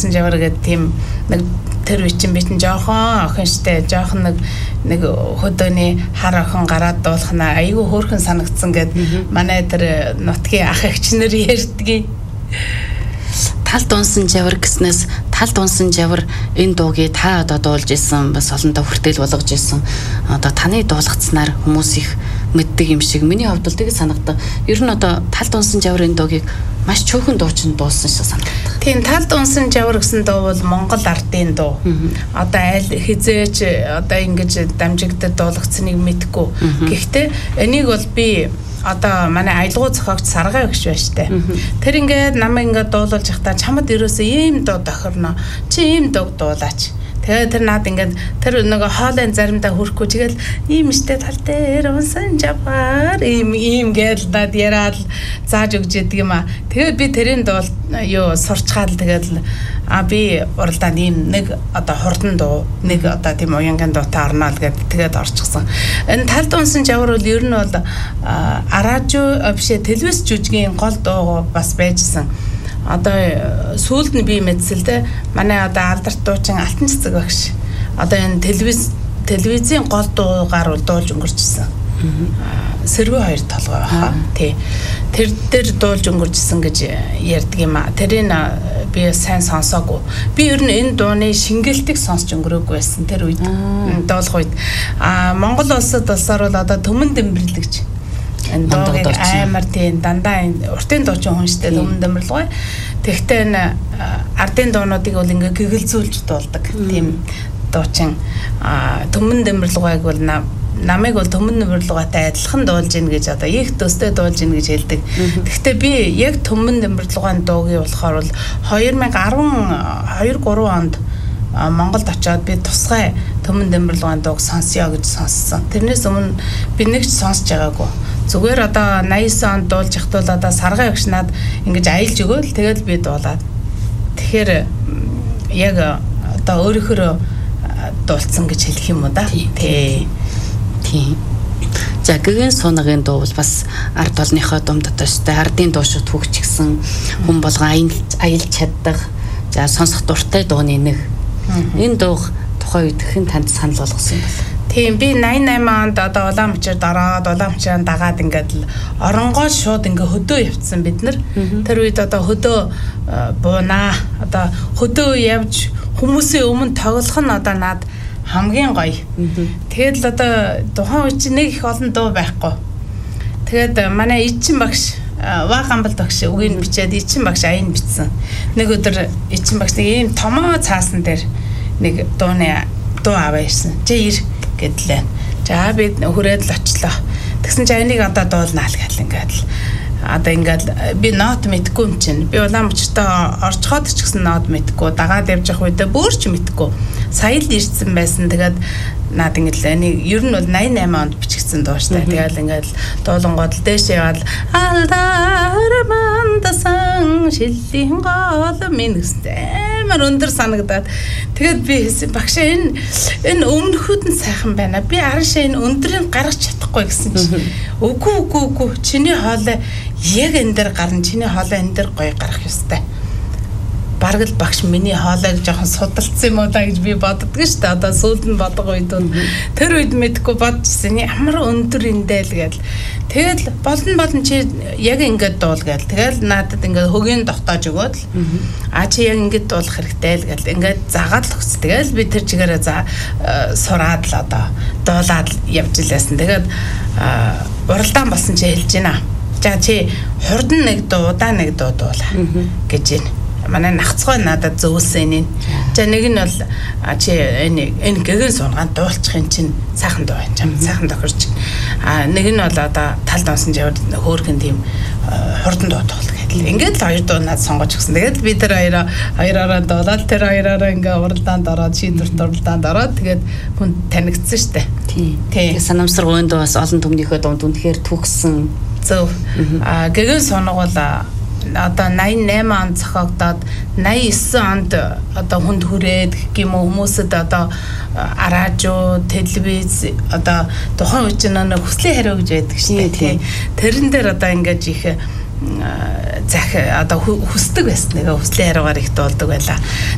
унсан жавар гэдэг тийм нэг тэр үчин битэн жоохон охин штэ жоохон нэг хөдөөний хар охин гараад дуулахна айгүй хөөрхөн санагдсан гэд манай тэр нутгийн ах эгчнэр ярьдгийг талд унсан жавар гэснээс талд унсан жавар энэ дуугийг та одоо дуулж исэн бас олондоо хүртэл болгож исэн одоо таны дуулгацснаар хүмүүс их мэддэг юм шиг миний хувьд бол тэгээ санагдав. Ер нь одоо талд унсан жавар энэ дуугийг маш чөөхөн дуучин дуулсан шиг санагдав. Тийм талд унсан жавар гэсэн дуу бол Монгол ардын дуу. Одоо аль хизээч одоо ингэж дамжигдад дуулгацсныг мэдгүй. Гэхдээ энийг бол би одоо манай аялгау зохиогч Саргай өгч байна штэ. Тэр ингээд намайг ингээд дуулуулж явахдаа чамд ерөөсөө ийм дуу тохирно. Чи ийм дуу дуулаач. Тэгээд тэр наад ингээд тэр нөгөө хоолын заримдаа хүрхгүй тэгэл ийм штэ тал дээр унсан жавар ийм гээл дад яриад зааж өгч яадаг юм а. Тэгээд би тэрийн дуул юу сурчгаад тэгээд би уралдаанд ийм нэг одоо хурдан дуу нэг одоо тийм уянгийн дуутай орноо л гэдэг тэгээд орчихсон. Энэ талд унсан жавар бол ер нь бол аражу бишээ телевиз жүжигийн гол дуу бас байжсэн. Одоо сүүлд нь би мэдсэлтэй манай одоо алдарт дуучин Алтан цэцэг багш одоо энэ телевизийн гол дуугаар бол дуулж өнгөрчихсэн. Сэрвэ хоёр толгой баха. Тий. Тэр дээр дуулж өнгөрчихсэн гэж ярьдаг юм а. Тэрийг би сайн сонсоогүй. Би ер нь энэ дууны шингэлтийг сонсч өнгөрөөгүй байсан тэр үед дуулах үед. Монгол улсад улсаар бол одоо төмөн дэмбэрлэгч энэ дуугийг амар тийм дандаа уртын дуучин хүн штэ төмөн дэмбэрлэггүй. Тэгвэл энэ ардын дуунуудыг бол ингээ гэгэлзүүлж дуулдаг. Тийм дуучин төмөн дэмбэрлэгүйг бол намайг бол төмөн дэмбэрлэгтэй адилхан дуулж ийн гэж одоо их төстэй дуулж ийн гэж хэлдэг. Гэхдээ би яг төмөн дэмбэрлэгэн дуугийн болохоор бол 2012-3 онд Монголд очиод би тусгай төмөн дэмбэрлэгэн дууг сонсё гэж сонссон. Тэрнээс өмнө би нэг ч сонсож байгаагүй. Зүгээр одоо 89 онд дуулж яхад бол одоо Саргай өгч над ингэж аялж өгөөл тэгэл би дуулаад. Тэгэхээр яг одоо өөрөөхөө дуулсан гэж хэлэх юм уу да? Тий. За гэгэн суунагийн дуу бол бас ард олныхоо дунд одоостой ардын дуу шууд хөгжчихсэн хүн болгон аялж чаддаг. За сонсох дуртай дууны нэг. Энэ дууг тухайн үед хэн танд санал болгосон юм бэ? Тийм би 88 онд одоо Улаанбаатарт ороод Улаанбаатарт дагаад ингээд л оронгоо шууд ингээд хөдөө явцсан бид нар. Тэр үед одоо хөдөө буунаа одоо хөдөө явж хүмүүсийн өмнө тоглох нь одоо над хамгийн гоё. Тэгэл одоо тухайн үед чинь нэг их олон дуу байхгүй. Тэгээд манай Ичин багш Ваагамбал багш үгийг бичээд Ичин багш аян бичсэн. Нэг өдөр Ичин багш нэг ийм томоо цаасан дээр нэг дуу аваа ирсэн. Чи ир гэдлээ. За би хүрээд л очлоо. Тэгсэн чи энийг одоо дуулнаа л гэл ингээд л одоо ингээд би нот мэдгүй юм чинь. Би Улаанбаатарт орчход ч гэсэн нот мэдгүй. Дагаад явж явах үедээ бүр ч мэдгүй. Сая л ирсэн байсан. Тэгээд наад ингээд л энийг ер нь бол 88 онд бичигдсэн дуу штэ. Тэгээд ингээд дуулангууд л дээш яваад алдармандасан шиллийн гол минь гэсэн амар өндөр санагдаад тэгээд би багшаа энэ өмнөхүүд нь сайхан байна. Би арашаа энэ өндрийг гаргаж чадахгүй гэсэн чинь үгүй чиний хоолой яг энэ дээр гарна. Чиний хоолой энэ дээр гоё гарах ёстой. Бараг л багш миний хоолойг жоохон судалцсан юм уу та гэж би боддог шүү дээ. Одоо сүүлд нь бодох үед тэр үед мэдгүй бодчихсан. Ямар өндөр эндээ л гээл. Тэгэл болно чи яг ингэж дуул гээл. Тэгэл надад ингэж хөгийн тогтоож өгөөд л чи яг ингэж дуулах хэрэгтэй л гээл. Ингэж загаад л өгс. Тэгэл би тэр чигээрээ сураад л одоо дуулаад явж илээсэн. Тэгээд уралдаан болсон чи хэлж байна. За чи хурдан нэг дуу удаа нэг дуу дуулаа гэж байна. Манай нагцгой надад зөвлөсөн энэ. За нэг нь бол чи энэ гэгэн сунгаан дуулчих юм чинь сайхан дуу байна чам. Сайхан тохирч. Нэг нь бол одоо талд унсан жавар хөөрхөн тийм хурдан дуу тоглох гэдэг. Ингээд л хоёр дуу надад сонгож өгсөн. Тэгээд би тэр хоёроо дуулаад тэр хоёроо ингээ уралдаанд ороод шийдвэрт уралдаанд ороод тэгээд хүн танигдсан штэ. Тий. Санамсар гойн дуу бас олон түмнийхөө дунд үнэхээр төгссөн. Зөв. Гэгэн сунаг бол одоо 88 онд зохиогдоод 89 онд одоо хүнд хүрээд гэх юм уу хүмүүсэд одоо аражуу телевиз одоо тухайн үеч нэг хүслийн хариу гэж байдаг шээ тий. Тэрэн дээр одоо ингэж их зах одоо хүсдэг байсан нэг хүслийн хариугаар их дуулдаг байлаа.